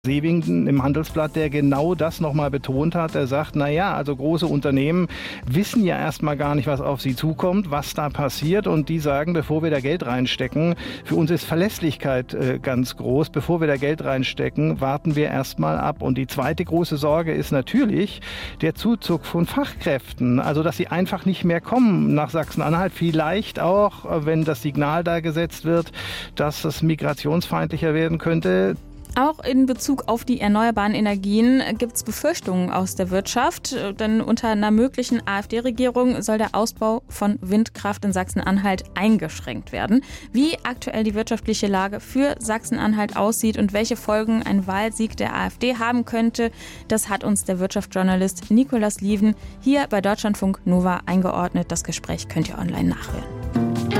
Sewingen im Handelsblatt, der genau das nochmal betont hat. Er sagt, also große Unternehmen wissen ja erstmal gar nicht, was auf sie zukommt, was da passiert. Und die sagen, bevor wir da Geld reinstecken, für uns ist Verlässlichkeit ganz groß. Bevor wir da Geld reinstecken, warten wir erstmal ab. Und die zweite große Sorge ist natürlich der Zuzug von Fachkräften. Also, dass sie einfach nicht mehr kommen nach Sachsen-Anhalt. Vielleicht auch, wenn das Signal da gesetzt wird, dass es migrationsfeindlicher werden könnte. Auch in Bezug auf die erneuerbaren Energien gibt es Befürchtungen aus der Wirtschaft, denn unter einer möglichen AfD-Regierung soll der Ausbau von Windkraft in Sachsen-Anhalt eingeschränkt werden. Wie aktuell die wirtschaftliche Lage für Sachsen-Anhalt aussieht und welche Folgen ein Wahlsieg der AfD haben könnte, das hat uns der Wirtschaftsjournalist Nicolas Lieven hier bei Deutschlandfunk Nova eingeordnet. Das Gespräch könnt ihr online nachhören.